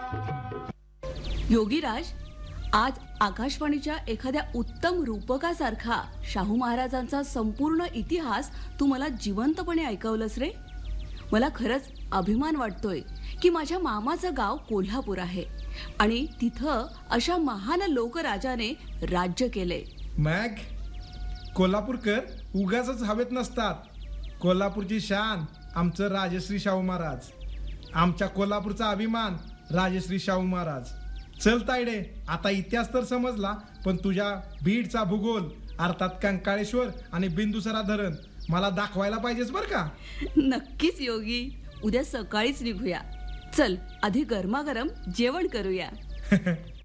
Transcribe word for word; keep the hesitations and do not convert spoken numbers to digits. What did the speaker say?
योगीराज, आज आकाशवाणीच्या एखाद्या उत्तम रूपकासारखा शाहू महाराजांचा संपूर्ण इतिहास तू मला जिवंतपणे ऐकवलंस रे. मला खरंच अभिमान वाटतोय की माझ्या मामाचं गाव कोल्हापूर आहे आणि तिथं अशा महान लोकराजाने राज्य केले. मॅग, कोल्हापूरकर उगाच हवेत नसतात. कोल्हापूरची शान आमचं राजश्री शाहू महाराज. आमच्या कोल्हापूरचा अभिमान राजश्री शाहू महाराज. चल तायडे, आता इतिहास तर समजला, पण तुझ्या बीडचा भूगोल अर्थात कंकाळेश्वर आणि बिंदुसरा धरण मला दाखवायला पाहिजेस बर का. नक्कीच योगी, उद्या सकाळीच निघूया. चल, आधी गरमागरम जेवण करूया.